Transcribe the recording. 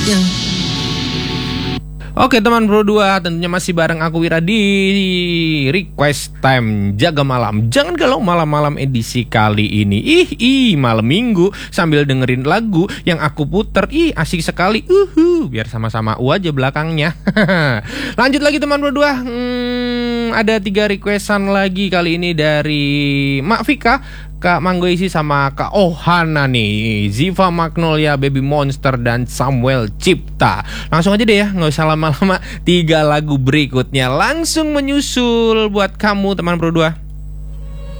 Oke teman bro 2, tentunya masih bareng aku Wira di Request Time Jaga Malam. Jangan galau malam-malam edisi kali ini. Malam minggu sambil dengerin lagu yang aku puter. Asik sekali. Biar sama-sama aja belakangnya. Lanjut lagi teman bro 2. Ada 3 requestan lagi kali ini dari Mak Vika, Kak Manggoisi sama Kak Ohana nih. Ziva Magnolia, Baby Monster, dan Samuel Cipta. Langsung aja deh ya, nggak usah lama-lama. 3 lagu berikutnya langsung menyusul buat kamu teman bro 2.